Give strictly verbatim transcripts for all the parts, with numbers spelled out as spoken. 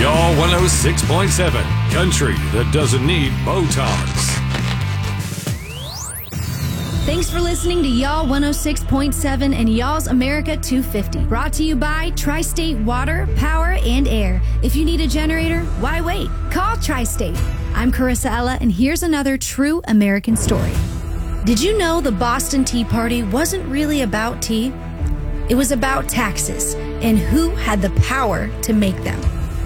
Y'all one oh six point seven, country that doesn't need Botox. Thanks for listening to Y'all one oh six point seven and Y'all's America two fifty. Brought to you by Tri-State Water, Power, and Air. If you need a generator, why wait? Call Tri-State. I'm Carissa Ella, and here's another true American story. Did you know the Boston Tea Party wasn't really about tea? It was about taxes and who had the power to make them.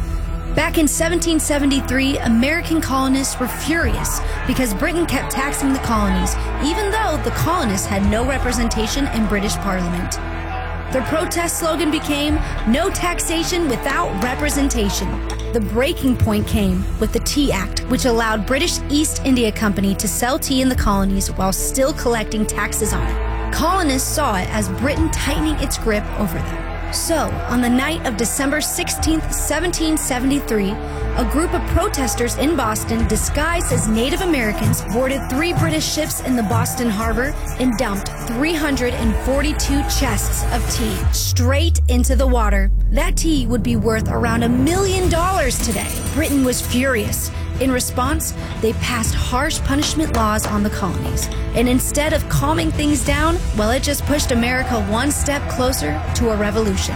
Back in seventeen seventy-three, American colonists were furious because Britain kept taxing the colonies, even though the colonists had no representation in British Parliament. Their protest slogan became, "No taxation without representation." The breaking point came with the Tea Act, which allowed British East India Company to sell tea in the colonies while still collecting taxes on it. Colonists saw it as Britain tightening its grip over them. So, on the night of December sixteenth, seventeen seventy-three, a group of protesters in Boston, disguised as Native Americans, boarded three British ships in the Boston harbor and dumped three hundred forty-two chests of tea straight into the water. That tea would be worth around a million dollars today. Britain was furious. In response, they passed harsh punishment laws on the colonies. And instead of calming things down, well, it just pushed America one step closer to a revolution.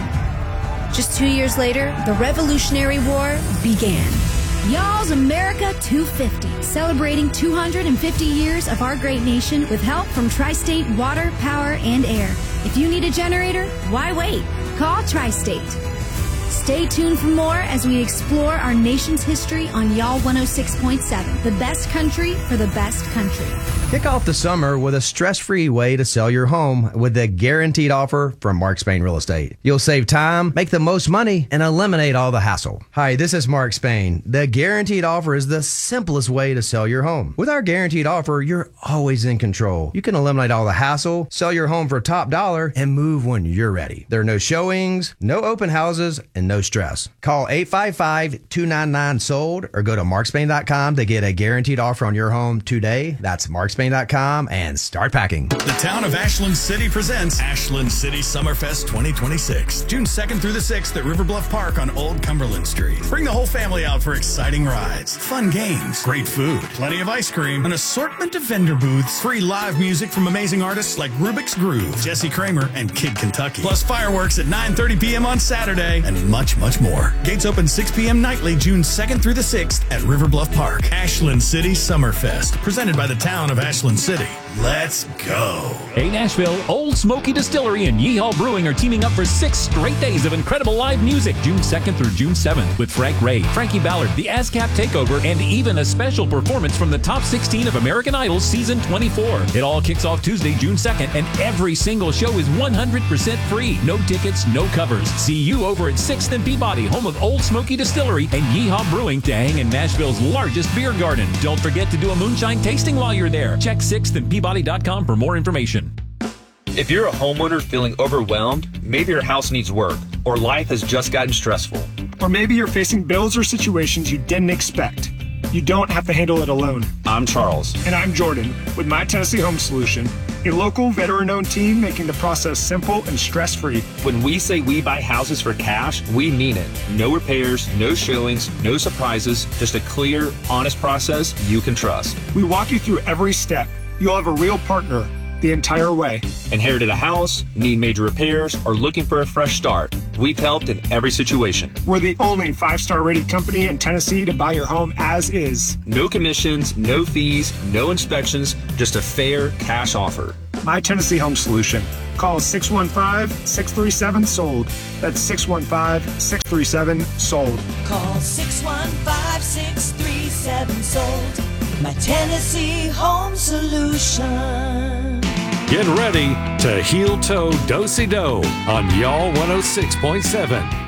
Just two years later, the Revolutionary War began. Y'all's America two fifty, celebrating two hundred fifty years of our great nation with help from Tri-State Water, Power, and Air. If you need a generator, why wait? Call Tri-State. Stay tuned for more as we explore our nation's history on Y'all one oh six point seven, the best country for the best country. Kick off the summer with a stress-free way to sell your home with the guaranteed offer from Mark Spain Real Estate. You'll save time, make the most money, and eliminate all the hassle. Hi, this is Mark Spain. The guaranteed offer is the simplest way to sell your home. With our guaranteed offer, you're always in control. You can eliminate all the hassle, sell your home for top dollar, and move when you're ready. There are no showings, no open houses, and no stress. Call eight five five, two nine nine, sold or go to mark spain dot com to get a guaranteed offer on your home today. That's mark spain dot com and start packing. The town of Ashland City presents Ashland City Summerfest twenty twenty-six, June second through the sixth at River Bluff Park on Old Cumberland Street. Bring the whole family out for exciting rides, fun games, great food, plenty of ice cream, an assortment of vendor booths, free live music from amazing artists like Rubik's Groove, Jesse Kramer, and Kid Kentucky, plus fireworks at nine thirty p.m. on Saturday, and much, much more. Gates open six p.m. nightly, June second through the sixth at River Bluff Park. Ashland City Summerfest, presented by the town of Ashland City. Let's go. Hey Nashville, Old Smoky Distillery and Yeehaw Brewing are teaming up for six straight days of incredible live music, June second through June seventh, with Frank Ray, Frankie Ballard, the ASCAP Takeover, and even a special performance from the top sixteen of American Idol Season twenty-four. It all kicks off Tuesday, June second, and every single show is one hundred percent free. No tickets, no covers. See you over at sixth and Peabody, home of Old Smoky Distillery and Yeehaw Brewing, to hang in Nashville's largest beer garden. Don't forget to do a moonshine tasting while you're there. Check sixth and Peabody dot com for more information. If you're a homeowner feeling overwhelmed, maybe your house needs work, or life has just gotten stressful. Or maybe you're facing bills or situations you didn't expect. You don't have to handle it alone. I'm Charles. And I'm Jordan, with My Tennessee Home Solution, a local veteran-owned team making the process simple and stress-free. When we say we buy houses for cash, we mean it. No repairs, no showings, no surprises, just a clear, honest process you can trust. We walk you through every step. You'll have a real partner the entire way. Inherited a house, need major repairs, or looking for a fresh start. We've helped in every situation. We're the only five-star rated company in Tennessee to buy your home as is. No commissions, no fees, no inspections, just a fair cash offer. My Tennessee Home Solution. Call six one five, six three seven, sold. That's six one five, six three seven, sold. Call six one five, six three seven, sold. My Tennessee Home Solution. Get ready to heel-toe do-si-do on Y'all one oh six point seven.